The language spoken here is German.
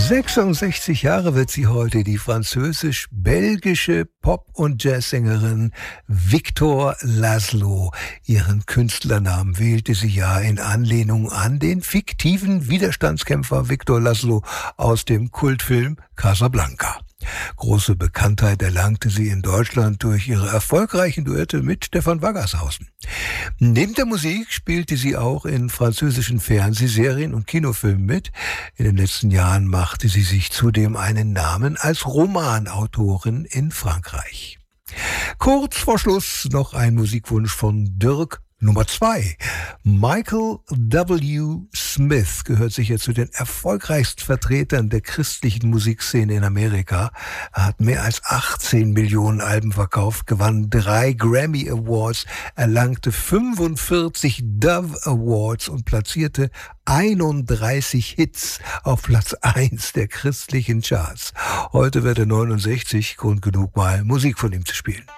66 Jahre wird sie heute, die französisch-belgische Pop- und Jazzsängerin Victor Laszlo. Ihren Künstlernamen wählte sie ja in Anlehnung an den fiktiven Widerstandskämpfer Victor Laszlo aus dem Kultfilm Casablanca. Große Bekanntheit erlangte sie in Deutschland durch ihre erfolgreichen Duette mit Stefan Waggershausen. Neben der Musik spielte sie auch in französischen Fernsehserien und Kinofilmen mit. In den letzten Jahren machte sie sich zudem einen Namen als Romanautorin in Frankreich. Kurz vor Schluss noch ein Musikwunsch von Dirk Nummer 2. Michael W. Smith gehört sicher zu den erfolgreichsten Vertretern der christlichen Musikszene in Amerika. Er hat mehr als 18 Millionen Alben verkauft, gewann 3 Grammy Awards, erlangte 45 Dove Awards und platzierte 31 Hits auf Platz 1 der christlichen Charts. Heute wird er 69, Grund genug mal Musik von ihm zu spielen.